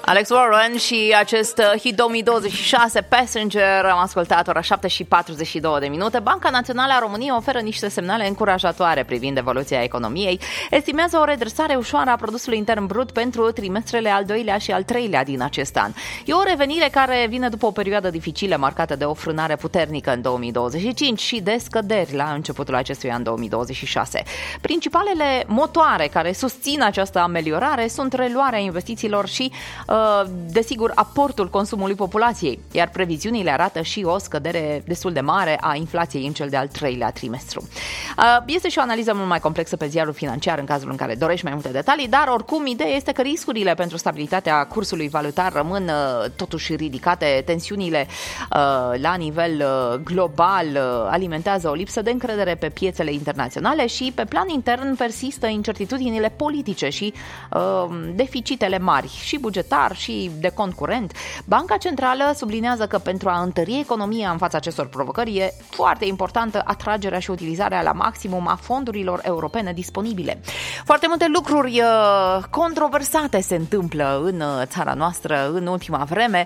Alex Warren și acest hit 2026 Passenger. Am ascultat ora 7:42. Banca Națională a României oferă niște semnale încurajatoare privind evoluția economiei. Estimează o redresare ușoară a produsului intern brut pentru trimestrele al doilea și al treilea din acest an. E o revenire care vine după o perioadă dificilă marcată de o frânare puternică în 2025 și de scăderi la începutul acestui an 2026. Principalele motoare care susțin această ameliorare sunt reluarea investițiilor și desigur, aportul consumului populației, iar previziunile arată și o scădere destul de mare a inflației în cel de-al treilea trimestru. Este și o analiză mult mai complexă pe ziarul financiar în cazul în care dorești mai multe detalii, dar oricum ideea este că riscurile pentru stabilitatea cursului valutar rămân totuși ridicate. Tensiunile la nivel global alimentează o lipsă de încredere pe piețele internaționale și pe plan intern persistă incertitudinile politice și deficitele mari și bugetare și de cont curent. Banca Centrală sublinează că pentru a întări economia în fața acestor provocări e foarte importantă atragerea și utilizarea la maximum a fondurilor europene disponibile. Foarte multe lucruri controversate se întâmplă în țara noastră în ultima vreme,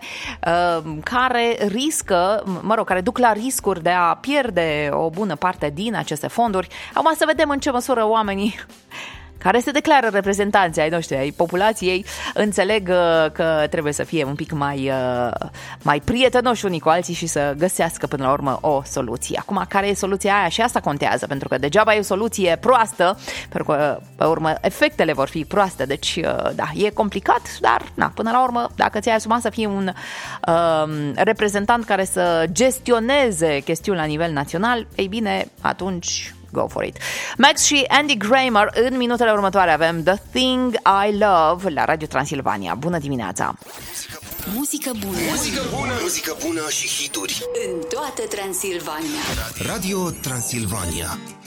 care duc la riscuri de a pierde o bună parte din aceste fonduri. Acum să vedem în ce măsură oamenii care se declară reprezentanții ai noștri, ai populației, înțeleg că trebuie să fie un pic mai prietenoși unii cu alții și să găsească până la urmă o soluție. Acum, care e soluția aia? Și asta contează, pentru că degeaba e o soluție proastă, pentru că pe urmă efectele vor fi proaste, deci da, e complicat, dar până la urmă, dacă ți-ai asumat să fii un reprezentant care să gestioneze chestiuni la nivel național, ei bine, atunci go for it. Max și Andy Grammer. În minutele următoare avem The Thing I Love la Radio Transilvania. Bună dimineața! Muzică bună. Muzică bună. Muzică bună și hituri în toată Transilvania. Radio Transilvania.